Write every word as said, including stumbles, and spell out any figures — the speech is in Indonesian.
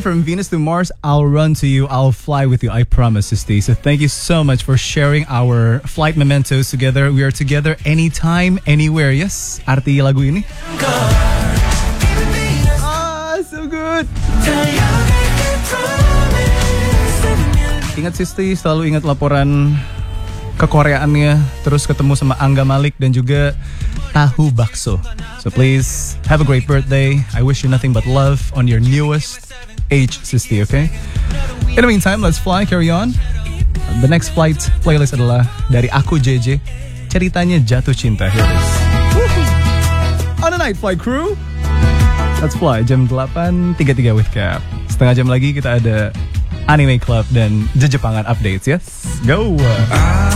from Venus to Mars, I'll run to you, I'll fly with you, I promise, Sisti. So thank you so much for sharing our flight mementos together. We are together anytime, anywhere. Yes, arti lagu ini. Ah, so good. Ingat Sisti, selalu ingat laporan kekoreaannya, terus ketemu sama Angga Malik dan juga tahu bakso. So please have a great birthday. I wish you nothing but love on your newest age, Sisti, okay? In the meantime, let's fly, carry on. The next flight playlist adalah dari aku J J, ceritanya jatuh cinta. Here it is. On a night flight crew, let's fly jam delapan tiga puluh tiga with Cap. Setengah jam lagi kita ada Anime Club dan Jejepangan updates, yes? Go!